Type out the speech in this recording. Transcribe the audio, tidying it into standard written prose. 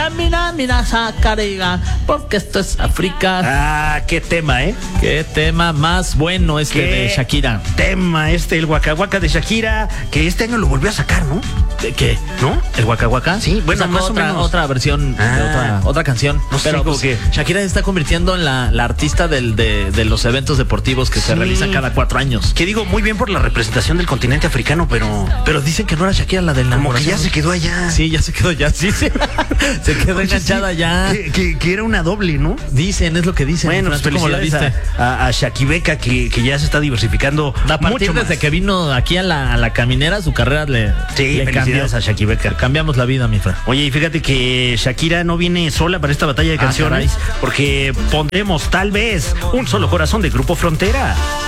Mina Sacarega, porque esto es África. Ah, qué tema, ¿eh? Qué tema más bueno de Shakira. Tema el Waka Waka de Shakira, que este año lo volvió a sacar, ¿no? ¿De qué? ¿No? ¿El Waka Waka? Sí, bueno, sacó más o menos. Otra versión, otra canción. No sé, pero pues, que Shakira se está convirtiendo en la artista de los eventos deportivos que se realizan cada 4 años. Que digo, muy bien por la representación del continente africano, pero dicen que no era Shakira la del como que ya se quedó allá. Sí, ya se quedó allá, sí. Se quedó enganchada allá. Que era una doble, ¿no? Dicen, es lo que dicen. Bueno, pues ¿cómo la viste? A Shakibeca, que ya se está diversificando a partir mucho desde más. Que vino aquí a la caminera, su carrera le felicidades cambió. a Shakibeca. Cambiamos la vida, mi Fran. Oye, y fíjate que Shakira no viene sola para esta batalla de canciones, porque pondremos tal vez Un Solo Corazón de Grupo Frontera.